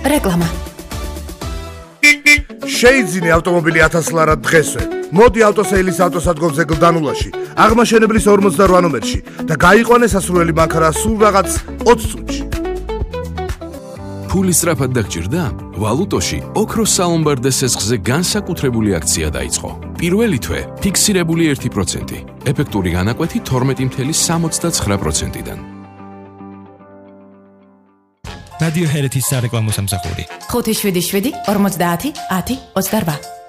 რეკლამა. შეიძინე ავტომობილი 1000 ლარად დღესვე. მოდი ავტოსეილის ავტოსადგომზე გლდანულაში, აღმაშენებლის 48 ნომერში და გაიყვანე სასურველი ბანკარა სულ რაღაც 20 წუთში. ფული სწრაფად დაგჭირდა? ვალუტოში ოქროს სალომბარდე სესხზე განსაკუთრებული აქცია დაიწყო. პირველი თვე ფიქსირებული 1%, ეფექტური განაკვეთი 12.69%-დან. რადიო ჰერეთის სარეკლამო სამსახური 577 50 10 28